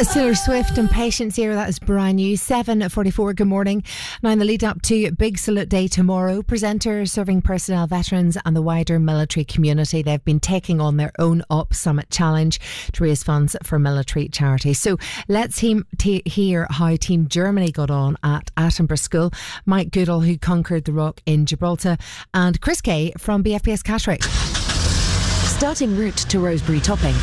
Taylor Swift and Patience here. That is brand new. 7:44. Good morning. Now, in the lead up to Big Salute Day tomorrow, presenters, serving personnel, veterans and the wider military community, they've been taking on their own Up Summit challenge to raise funds for military charities. So let's hear how Team Germany got on at Attenborough School. Mike Goodall, who conquered the rock in Gibraltar, and Chris Kay from BFBS Catterick. Starting route to Rosebery Topping.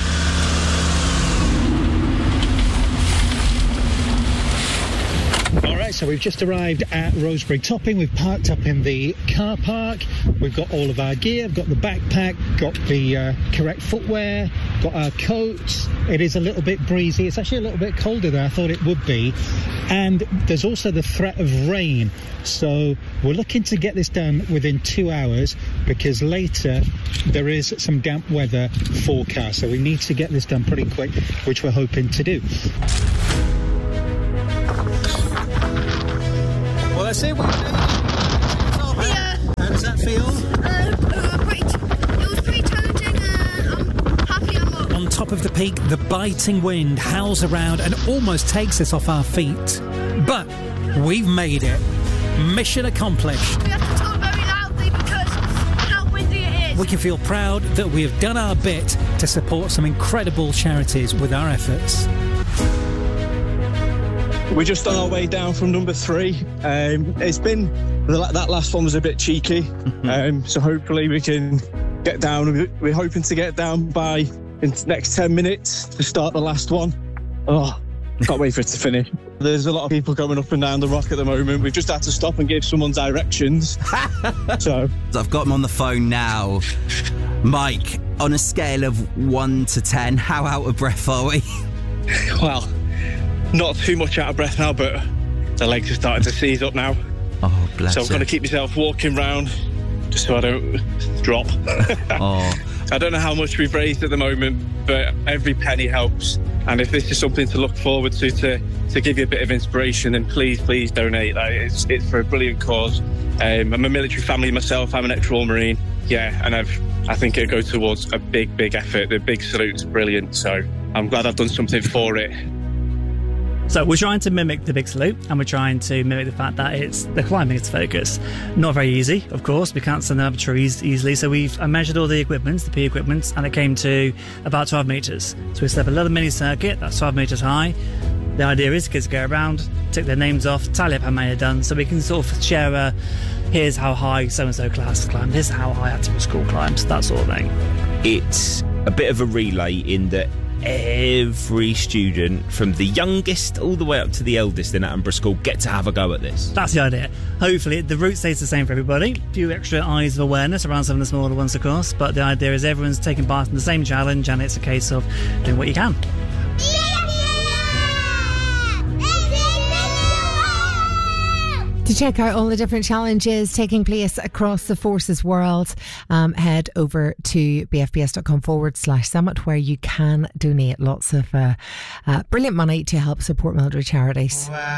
Alright, so we've just arrived at Rosebery Topping. We've parked up in the car park. We've got all of our gear. I've got the backpack, got the correct footwear, got our coats. It is a little bit breezy. It's actually a little bit colder than I thought it would be. And there's also the threat of rain. So we're looking to get this done within 2 hours because later there is some damp weather forecast. So we need to get this done pretty quick, which we're hoping to do. Well, that's it. Yeah. How does that feel? It was pretty challenging, and I'm happy I'm up. On top of the peak, the biting wind howls around and almost takes us off our feet. But we've made it. Mission accomplished. We have to talk very loudly because of how windy it is. We can feel proud that we have done our bit to support some incredible charities with our efforts. We're just on our way down from number 3. It's been that last one was a bit cheeky, so hopefully we can get down. We're hoping to get down by in the next 10 minutes to start the last one. Oh, can't wait for it to finish. There's a lot of people going up and down the rock at the moment. We've just had to stop and give someone directions. So I've got him on the phone now. Mike, on a scale of 1 to 10, how out of breath are we? Well, not too much out of breath now, but the legs are starting to seize up now. Oh, bless So I've got to keep myself walking round just so I don't drop. Oh. I don't know how much we've raised at the moment, but every penny helps. And if this is something to look forward to give you a bit of inspiration, then please donate. It's for a brilliant cause. I'm a military family myself. I'm an ex-Royal Marine. Yeah, and I think it'll go towards a big effort. The Big Salute's brilliant, so I'm glad I've done something for it. So we're trying to mimic the Big Salute, and we're trying to mimic the fact that it's the climbing is focus. Not very easy, of course. We can't stand up trees easily. So I measured all the equipment, the P equipment, and it came to about 12 metres. So we set up a little mini circuit that's 12 metres high. The idea is kids go around, tick their names off, tally up how many are done, so we can sort of share here's how high so-and-so class climbed, here's how high Attenborough School climbed, that sort of thing. It's a bit of a relay in that every student, from the youngest all the way up to the eldest in Attenborough School, get to have a go at this. That's the idea. Hopefully the route stays the same for everybody. A few extra eyes of awareness around some of the smaller ones, of course, but the idea is everyone's taking part in the same challenge, and it's a case of doing what you can. To check out all the different challenges taking place across the Forces world, head over to bfbs.com/summit, where you can donate lots of brilliant money to help support military charities.